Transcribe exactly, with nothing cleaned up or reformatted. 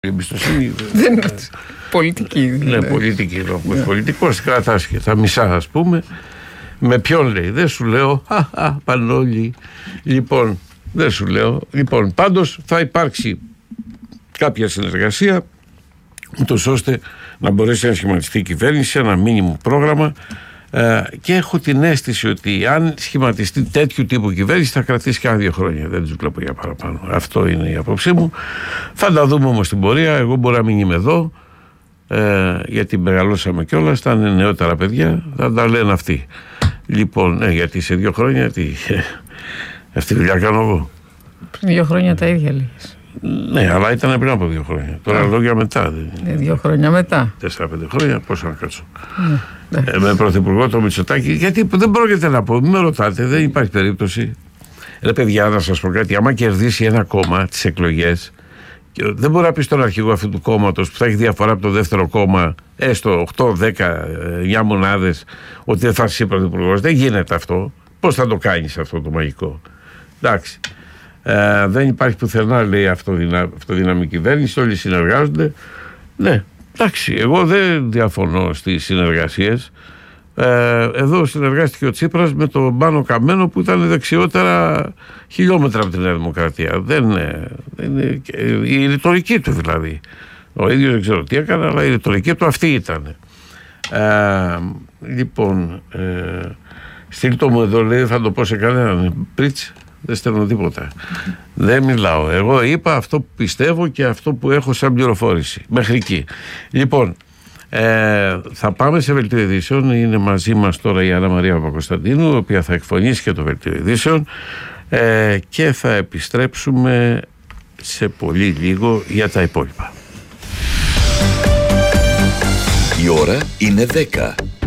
Εμπιστοσύνη. Πολιτική. Ναι, πολιτική. Ναι. Πολιτικός κρατάς και τα μισά, ας πούμε. Με ποιον λέει, δεν σου λέω. Α, πάνε όλοι. Λοιπόν, δεν σου λέω. Λοιπόν, πάντως θα υπάρξει κάποια συνεργασία, ούτως ώστε να μπορέσει να σχηματιστεί η κυβέρνηση, ένα μήνυμο πρόγραμμα. Ε, και έχω την αίσθηση ότι αν σχηματιστεί τέτοιου τύπου κυβέρνηση θα κρατήσει και δύο χρόνια. Δεν τους βλέπω για παραπάνω. Αυτό είναι η απόψή μου. Θα τα δούμε όμως στην πορεία. Εγώ μπορώ να μην είμαι εδώ, ε, γιατί μεγαλώσαμε κιόλας. Θα είναι νεότερα παιδιά, θα τα λένε αυτοί. Λοιπόν, ε, γιατί σε δύο χρόνια τι, ε, αυτή τη δουλειά κάνω εγώ. Πριν δύο χρόνια τα ίδια λίγες. Ναι, αλλά ήταν πριν από δύο χρόνια. Τώρα λόγια μετά. Ε, δύο χρόνια μετά. Τέσσερα-πέντε χρόνια, πόσο να κάτσω. Ναι, ε, με πρωθυπουργό το Μητσοτάκη, γιατί δεν πρόκειται να πω, μην με ρωτάτε, δεν υπάρχει περίπτωση. Ρε παιδιά, να σας πω κάτι, άμα κερδίσει ένα κόμμα τις εκλογές, δεν μπορεί να πει στον αρχηγό αυτού του κόμματος που θα έχει διαφορά από το δεύτερο κόμμα, έστω οκτώ, δέκα, εννιά μονάδες, ότι δεν θα είσαι πρωθυπουργός. Δεν γίνεται αυτό. Πώς θα το κάνεις αυτό το μαγικό? Εντάξει. Ε, δεν υπάρχει πουθενά, λέει, αυτοδυνα... αυτοδυναμική κυβέρνηση, όλοι συνεργάζονται. Ναι, εντάξει, εγώ δεν διαφωνώ στις συνεργασίες. Ε, εδώ συνεργάστηκε ο Τσίπρας με τον Πάνο Καμένο που ήταν δεξιότερα χιλιόμετρα από τη Νέα Δημοκρατία. Δεν είναι, δεν είναι, η ρητορική του δηλαδή. Ο ίδιος δεν ξέρω τι έκανε, αλλά η ρητορική του αυτή ήταν. Ε, λοιπόν, ε, στείλ' μου εδώ, λέει, θα το πω σε κανέναν. Πρίτς. Δεν στέλνω τίποτα. Δεν μιλάω. Εγώ είπα αυτό που πιστεύω και αυτό που έχω σαν πληροφόρηση. Μέχρι εκεί. Λοιπόν, ε, θα πάμε σε Βελτίο Ειδήσεων. Είναι μαζί μας τώρα η Άννα Μαρία Παπακοσταντίνου, η οποία θα εκφωνήσει και το Βελτίο Ειδήσεων, ε, και θα επιστρέψουμε σε πολύ λίγο για τα υπόλοιπα. Η ώρα είναι δέκα.